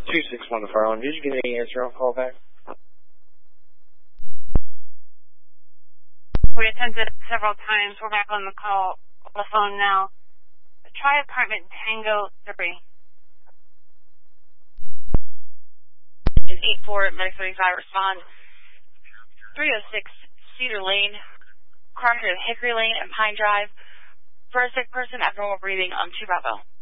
261 to Farland. Did you get any answer on call back? We attempted several times. We're back on the call on the phone now. Try apartment Tango 3. Is 84 Medic 35 respond. 306 Cedar Lane, corner of Hickory Lane and Pine Drive. For a sick person, abnormal breathing on 2 Bravo.